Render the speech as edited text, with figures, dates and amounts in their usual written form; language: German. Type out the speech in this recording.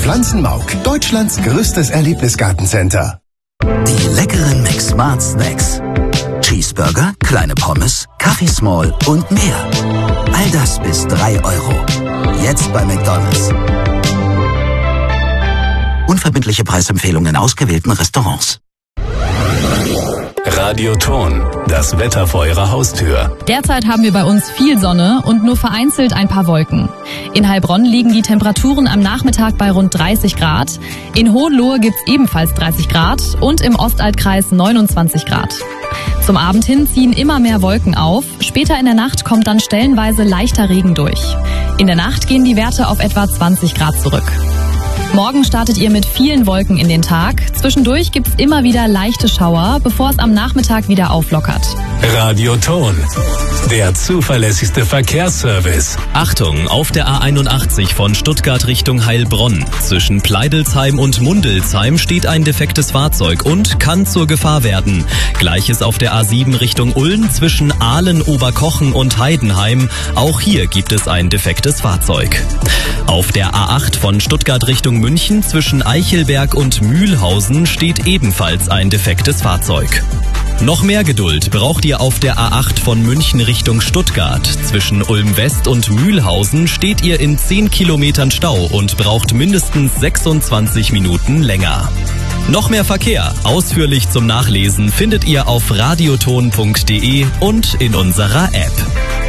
Pflanzenmauk, Deutschlands größtes Erlebnisgartencenter. Die leckeren McSmart Snacks. Cheeseburger, kleine Pommes, Kaffee Small und mehr. All das bis 3 €. Jetzt bei McDonald's. Unverbindliche Preisempfehlungen in ausgewählten Restaurants. Radioton, das Wetter vor Ihrer Haustür. Derzeit haben wir bei uns viel Sonne und nur vereinzelt ein paar Wolken. In Heilbronn liegen die Temperaturen am Nachmittag bei rund 30 Grad. In Hohenlohe gibt's ebenfalls 30 Grad und im Ostaltkreis 29 Grad. Zum Abend hin ziehen immer mehr Wolken auf. Später in der Nacht kommt dann stellenweise leichter Regen durch. In der Nacht gehen die Werte auf etwa 20 Grad zurück. Morgen startet ihr mit vielen Wolken in den Tag. Zwischendurch gibt's immer wieder leichte Schauer, bevor es am Nachmittag wieder auflockert. Radioton, der zuverlässigste Verkehrsservice. Achtung, auf der A81 von Stuttgart Richtung Heilbronn. Zwischen Pleidelsheim und Mundelsheim steht ein defektes Fahrzeug und kann zur Gefahr werden. Gleiches auf der A7 Richtung Ulm zwischen Ahlen, Oberkochen und Heidenheim. Auch hier gibt es ein defektes Fahrzeug. Auf der A8 von Stuttgart Richtung München zwischen Eichelberg und Mühlhausen steht ebenfalls ein defektes Fahrzeug. Noch mehr Geduld braucht ihr auf der A8 von München Richtung Stuttgart. Zwischen Ulm West und Mühlhausen steht ihr in 10 Kilometern Stau und braucht mindestens 26 Minuten länger. Noch mehr Verkehr, ausführlich zum Nachlesen, findet ihr auf radioton.de und in unserer App.